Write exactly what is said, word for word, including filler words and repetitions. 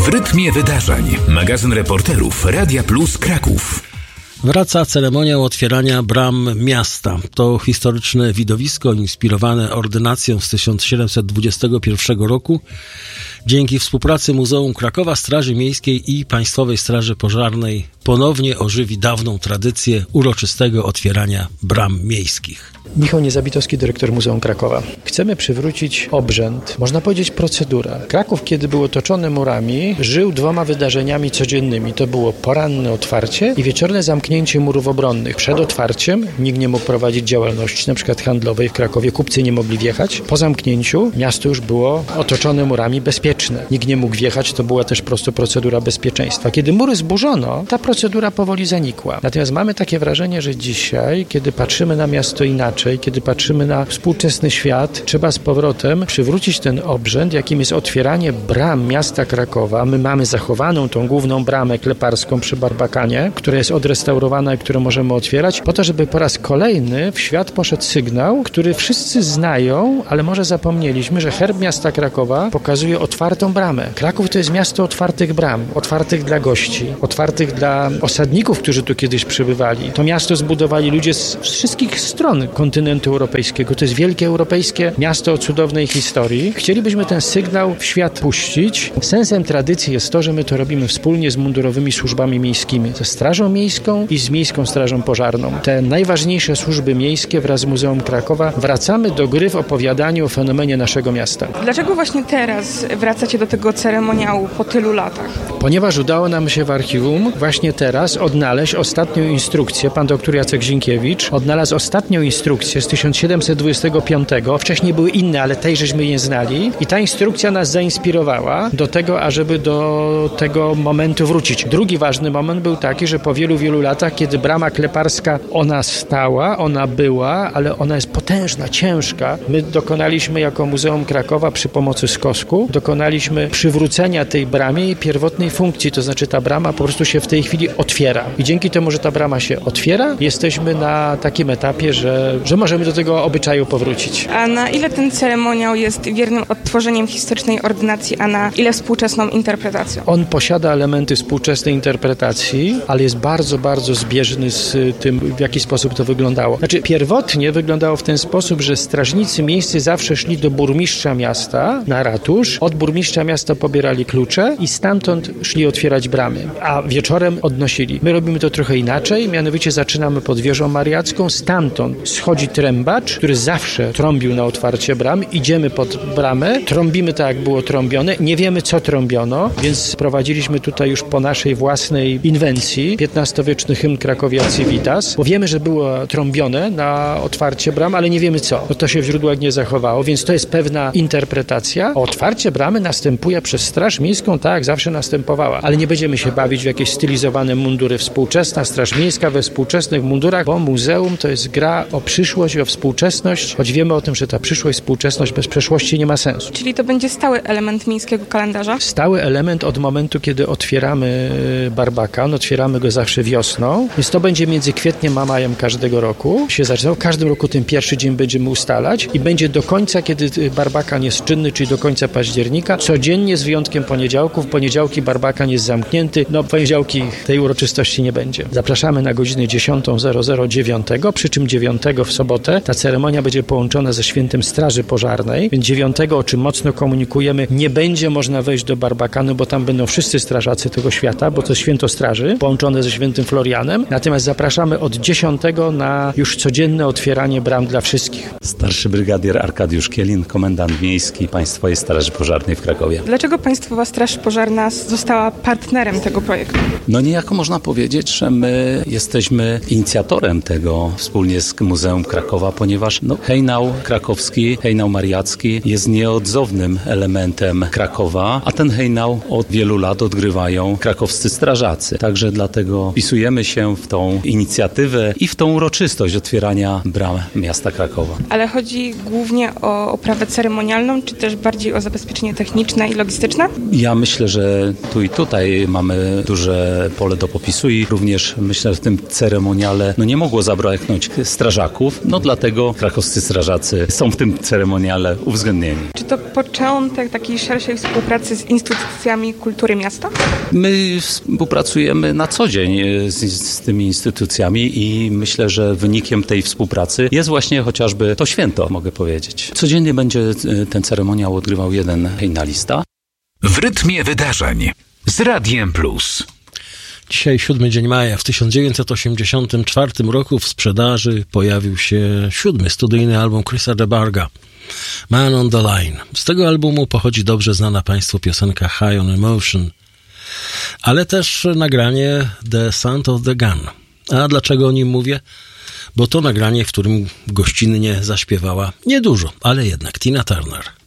W rytmie wydarzeń. Magazyn reporterów Radia Plus Kraków. Wraca ceremonia otwierania bram miasta. To historyczne widowisko inspirowane ordynacją z tysiąc siedemset dwudziestego pierwszego roku. Dzięki współpracy Muzeum Krakowa, Straży Miejskiej i Państwowej Straży Pożarnej ponownie ożywi dawną tradycję uroczystego otwierania bram miejskich. Michał Niezabitowski, dyrektor Muzeum Krakowa. Chcemy przywrócić obrzęd, można powiedzieć procedurę. Kraków, kiedy był otoczony murami, żył dwoma wydarzeniami codziennymi. To było poranne otwarcie i wieczorne zamknięcie murów obronnych. Przed otwarciem nikt nie mógł prowadzić działalności, na przykład handlowej w Krakowie. Kupcy nie mogli wjechać. Po zamknięciu miasto już było otoczone murami bezpieczne. Nikt nie mógł wjechać, to była też po prostu procedura bezpieczeństwa. Kiedy mury zburzono, ta procedura powoli zanikła. Natomiast mamy takie wrażenie, że dzisiaj, kiedy patrzymy na miasto inaczej, kiedy patrzymy na współczesny świat, trzeba z powrotem przywrócić ten obrzęd, jakim jest otwieranie bram miasta Krakowa. My mamy zachowaną tą główną bramę kleparską przy Barbakanie, która jest odrestaurowana i którą możemy otwierać, po to, żeby po raz kolejny w świat poszedł sygnał, który wszyscy znają, ale może zapomnieliśmy, że herb miasta Krakowa pokazuje otwartą bramę. Kraków to jest miasto otwartych bram, otwartych dla gości, otwartych dla osadników, którzy tu kiedyś przybywali. To miasto zbudowali ludzie z wszystkich stron kontynentu europejskiego. To jest wielkie europejskie miasto o cudownej historii. Chcielibyśmy ten sygnał w świat puścić. Sensem tradycji jest to, że my to robimy wspólnie z mundurowymi służbami miejskimi, ze Strażą Miejską i z Miejską Strażą Pożarną. Te najważniejsze służby miejskie wraz z Muzeum Krakowa wracamy do gry w opowiadaniu o fenomenie naszego miasta. Dlaczego właśnie teraz wracacie do tego ceremoniału po tylu latach? Ponieważ udało nam się w archiwum właśnie teraz odnaleźć ostatnią instrukcję. Pan doktor Jacek Zinkiewicz odnalazł ostatnią instrukcję z tysiąc siedemset dwudziestego piątego. Wcześniej były inne, ale tej żeśmy nie znali. I ta instrukcja nas zainspirowała do tego, ażeby do tego momentu wrócić. Drugi ważny moment był taki, że po wielu, wielu latach, kiedy brama kleparska, ona stała, ona była, ale ona jest potężna, ciężka. My dokonaliśmy jako Muzeum Krakowa przy pomocy skosku, dokonaliśmy przywrócenia tej bramie jej pierwotnej funkcji, to znaczy ta brama po prostu się w tej chwili otwiera. I dzięki temu, że ta brama się otwiera, jesteśmy na takim etapie, że, że możemy do tego obyczaju powrócić. A na ile ten ceremoniał jest wiernym odtworzeniem historycznej ordynacji, a na ile współczesną interpretacją? On posiada elementy współczesnej interpretacji, ale jest bardzo, bardzo zbieżny z tym, w jaki sposób to wyglądało. Znaczy, pierwotnie wyglądało w ten sposób, że strażnicy miejscy zawsze szli do burmistrza miasta na ratusz, od burmistrza miasta pobierali klucze i stamtąd szli otwierać bramy, a wieczorem odnosili. My robimy to trochę inaczej, mianowicie zaczynamy pod wieżą mariacką, stamtąd schodzi trębacz, który zawsze trąbił na otwarcie bram, idziemy pod bramę, trąbimy tak, jak było trąbione, nie wiemy, co trąbiono, więc prowadziliśmy tutaj już po naszej własnej inwencji piętnastowieczny hymn Cracovia Civitas, bo wiemy, że było trąbione na otwarcie bram, ale nie wiemy co, bo to się w źródłach nie zachowało, więc to jest pewna interpretacja. Otwarcie bramy następuje przez Straż Miejską, tak jak zawsze następowała, ale nie będziemy się bawić w jakieś stylizowane mundury. Współczesna Straż Miejska we współczesnych mundurach, bo muzeum to jest gra o przyszłość i o współczesność, choć wiemy o tym, że ta przyszłość, współczesność bez przeszłości nie ma sensu. Czyli to będzie stały element miejskiego kalendarza? Stały element od momentu, kiedy otwieramy Barbakan, otwieramy go zawsze wiosną, więc to będzie między kwietniem a majem każdego roku się zaczynało. W każdym roku ten pierwszy dzień będziemy ustalać i będzie do końca, kiedy Barbakan jest czynny, czyli do końca października, codziennie z wyjątkiem poniedziałków. Poniedziałki Barbakan jest zamknięty, no poniedziałki tej uroczystości nie będzie. Zapraszamy na godzinę dziesiątą dziewiątego, przy czym dziewiątego w sobotę ta ceremonia będzie połączona ze świętem Straży Pożarnej, więc dziewiątego, o czym mocno komunikujemy, nie będzie można wejść do Barbakanu, bo tam będą wszyscy strażacy tego świata, bo to święto straży, połączone ze świętym Florianem. Natomiast zapraszamy od dziesiątego na już codzienne otwieranie bram dla wszystkich. Starszy brygadier Arkadiusz Kielin, komendant miejski Państwowej Straży Pożarnej w Krakowie. Dlaczego Państwowa Straż Pożarna została partnerem tego projektu? No niejako można powiedzieć, że my jesteśmy inicjatorem tego wspólnie z Muzeum Krakowa, ponieważ no, hejnał krakowski, hejnał mariacki jest nieodzownym elementem Krakowa, a ten hejnał od wielu lat odgrywają krakowscy strażacy. Także dlatego wpisujemy się w tą inicjatywę i w tą uroczystość otwierania bram miasta Krakowa. Ale chodzi głównie o oprawę ceremonialną, czy też bardziej o zabezpieczenie techniczne i logistyczne? Ja myślę, że tu i tutaj mamy duże pole do popisu i również myślę, że w tym ceremoniale no nie mogło zabraknąć strażaków, no dlatego krakowscy strażacy są w tym ceremoniale uwzględnieni. Czy to początek takiej szerszej współpracy z instytucjami kultury miasta? My współpracujemy na co dzień z, z tymi instytucjami i myślę, że wynikiem tej współpracy jest właśnie chociażby to święto, mogę powiedzieć. Codziennie będzie ten ceremoniał odgrywał jeden hejnalista. W rytmie wydarzeń z Radiem Plus. Dzisiaj siódmy dzień maja. W tysiąc dziewięćset osiemdziesiątym czwartym roku w sprzedaży pojawił się siódmy studyjny album Chrisa DeBarga, Man on the Line. Z tego albumu pochodzi dobrze znana Państwu piosenka High on Emotion, ale też nagranie The Sound of the Gun. A dlaczego o nim mówię? Bo to nagranie, w którym gościnnie zaśpiewała niedużo, ale jednak Tina Turner.